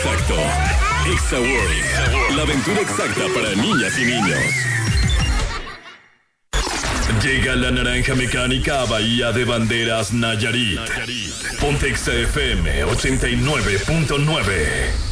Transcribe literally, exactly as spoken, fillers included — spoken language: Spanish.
exacto. Exa World. La aventura exacta para niñas y niños. Llega la naranja mecánica a Bahía de Banderas, Nayarit. Ponte Exa F M ochenta y nueve punto nueve.